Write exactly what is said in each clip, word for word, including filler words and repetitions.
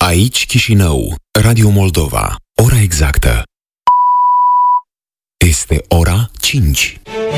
Aici Chișinău, Radio Moldova. Ora exactă este ora cinci.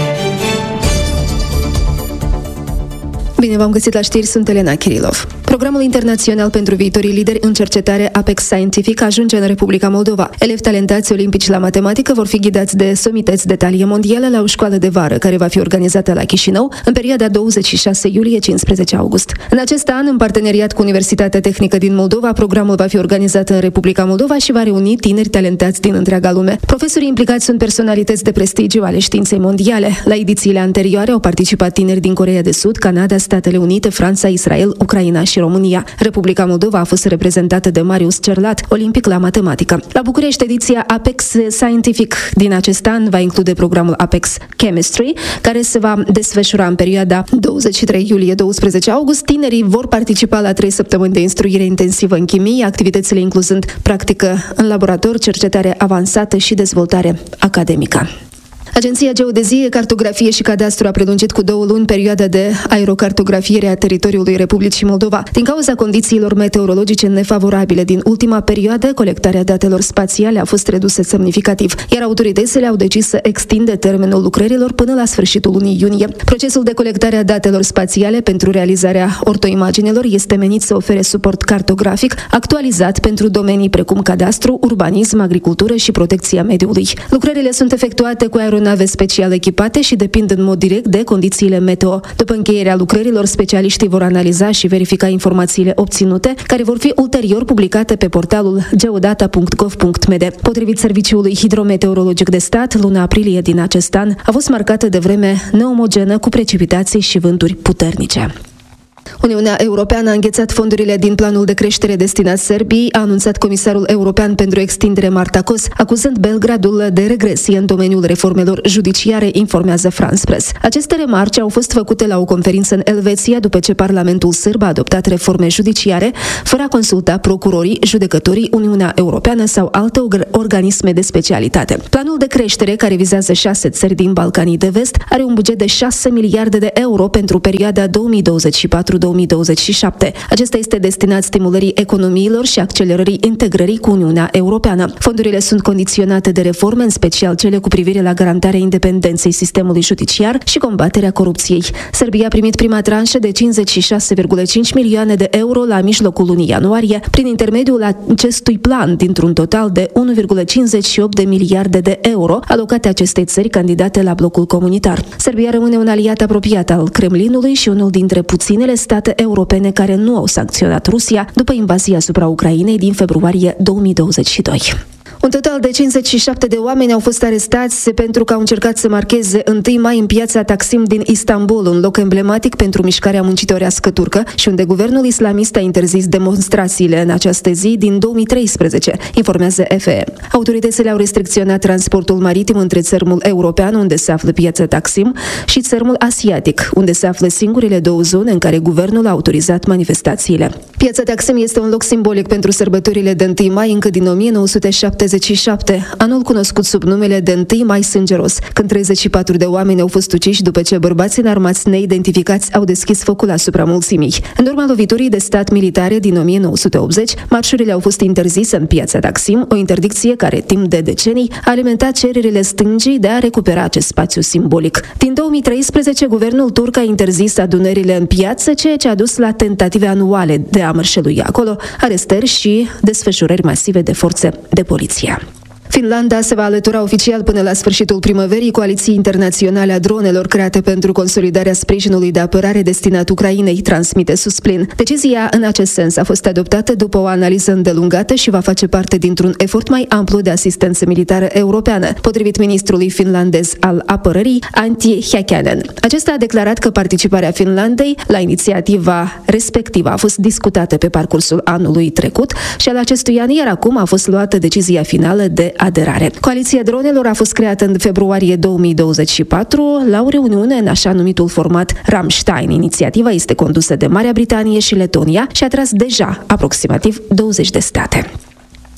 Bine v-am găsit la știri, sunt Elena Kirilov. Programul internațional pentru viitorii lideri în cercetare Apex Scientific ajunge în Republica Moldova. Elevi talentați olimpici la matematică vor fi ghidați de somități de talie mondială la o școală de vară care va fi organizată la Chișinău în perioada douăzeci și șase iulie - cincisprezece august. În acest an, în parteneriat cu Universitatea Tehnică din Moldova, programul va fi organizat în Republica Moldova și va reuni tineri talentați din întreaga lume. Profesorii implicați sunt personalități de prestigiu ale științei mondiale. La edițiile anterioare au participat tineri din Coreea de Sud, Canada, Statele Unite, Franța, Israel, Ucraina și România. Republica Moldova a fost reprezentată de Marius Cerlat, olimpic la matematică. La București, ediția Apex Scientific din acest an va include programul Apex Chemistry, care se va desfășura în perioada douăzeci și trei iulie - douăsprezece august. Tinerii vor participa la trei săptămâni de instruire intensivă în chimie, activitățile incluzând practică în laborator, cercetare avansată și dezvoltare academică. Agenția Geodezie, Cartografie și Cadastru a prelungit cu două luni perioada de aerocartografiere a teritoriului Republicii Moldova. Din cauza condițiilor meteorologice nefavorabile din ultima perioadă, colectarea datelor spațiale a fost redusă semnificativ, iar autoritățile au decis să extindă termenul lucrărilor până la sfârșitul lunii iunie. Procesul de colectare a datelor spațiale pentru realizarea ortoimaginelor este menit să ofere suport cartografic actualizat pentru domenii precum cadastru, urbanism, agricultură și protecția mediului. Lucrările sunt efectuate cu aeronave nave special echipate și depind în mod direct de condițiile meteo. După încheierea lucrărilor, specialiștii vor analiza și verifica informațiile obținute, care vor fi ulterior publicate pe portalul geodata punct gov punct m d. Potrivit Serviciului Hidrometeorologic de Stat, luna aprilie din acest an a fost marcată de vreme neomogenă cu precipitații și vânturi puternice. Uniunea Europeană a înghețat fondurile din planul de creștere destinat Serbiei, a anunțat comisarul european pentru extindere Martakos, acuzând Belgradul de regresie în domeniul reformelor judiciare, informează France Press. Aceste remarci au fost făcute la o conferință în Elveția după ce Parlamentul sârb a adoptat reforme judiciare, fără a consulta procurorii, judecătorii, Uniunea Europeană sau alte organisme de specialitate. Planul de creștere, care vizează șase țări din Balcanii de Vest, are un buget de șase miliarde de euro pentru perioada două mii douăzeci și patru două mii douăzeci și șapte. Acesta este destinat stimulării economiilor și accelerării integrării cu Uniunea Europeană. Fondurile sunt condiționate de reforme, în special cele cu privire la garantarea independenței sistemului judiciar și combaterea corupției. Serbia a primit prima tranșă de cincizeci și șase virgulă cinci milioane de euro la mijlocul lunii ianuarie, prin intermediul acestui plan, dintr-un total de unu virgulă cincizeci și opt de miliarde de euro alocate acestei țări candidate la blocul comunitar. Serbia rămâne un aliat apropiat al Kremlinului și unul dintre puținele state europene care nu au sancționat Rusia după invazia asupra Ucrainei din februarie două mii douăzeci și doi. Un total de cincizeci și șapte de oameni au fost arestați pentru că au încercat să marcheze întâi mai în piața Taksim din Istanbul, un loc emblematic pentru mișcarea muncitorească turcă și unde guvernul islamist a interzis demonstrațiile în această zi din două mii treisprezece, informează F E. Autoritățile au restricționat transportul maritim între țărmul european, unde se află piața Taksim, și țărmul asiatic, unde se află singurele două zone în care guvernul a autorizat manifestațiile. Piața Taksim este un loc simbolic pentru sărbătorile de întâi mai încă din o mie nouă sute șaptezeci și șapte, anul cunoscut sub numele de întâi mai sângeros, când treizeci și patru de oameni au fost uciși după ce bărbați înarmați neidentificați au deschis focul asupra mulțimii. În urma loviturii de stat militare din o mie nouă sute optzeci, marșurile au fost interzise în piața Taksim, o interdicție care, timp de decenii, a alimentat cererile stângii de a recupera acest spațiu simbolic. Din două mii treisprezece, guvernul turc a interzis adunările în piață, ceea ce a dus la tentative anuale de a mărșălui acolo, arestări și desfășurări masive de forțe de poliție. Finlanda se va alătura oficial până la sfârșitul primăverii coaliției internaționale a dronelor create pentru consolidarea sprijinului de apărare destinat Ucrainei, transmite Susplin. Decizia în acest sens a fost adoptată după o analiză îndelungată și va face parte dintr-un efort mai amplu de asistență militară europeană, potrivit ministrului finlandez al apărării, Antti Häkkänen. Acesta a declarat că participarea Finlandei la inițiativa respectivă a fost discutată pe parcursul anului trecut și al acestui an, iar acum a fost luată decizia finală de aderare. Coaliția dronelor a fost creată în februarie două mii douăzeci și patru la o reuniune în așa numitul format Ramstein. Inițiativa este condusă de Marea Britanie și Letonia și a atras deja aproximativ douăzeci de state.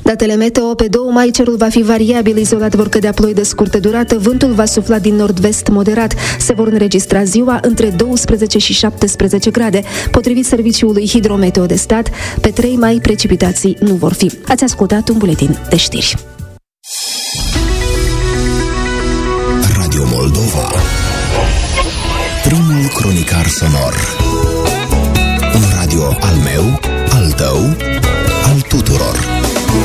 Datele meteo: pe doi mai cerul va fi variabil, izolat vor cădea ploi de scurtă durată, vântul va sufla din nord-vest moderat. Se vor înregistra ziua între douăsprezece și șaptesprezece grade. Potrivit Serviciului Hidrometeo de Stat, pe trei mai precipitații nu vor fi. Ați ascultat un buletin de știri. Radio Moldova. Primul cronicar sonor. Un radio al meu, al tău, al tuturor.